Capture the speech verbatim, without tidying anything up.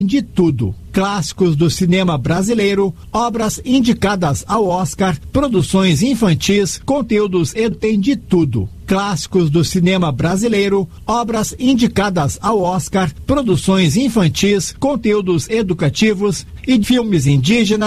de tudo. Clássicos do cinema brasileiro, obras indicadas ao Oscar, produções infantis, conteúdos e tem de tudo. Clássicos do cinema brasileiro, obras indicadas ao Oscar, produções infantis, conteúdos educativos e filmes indígenas.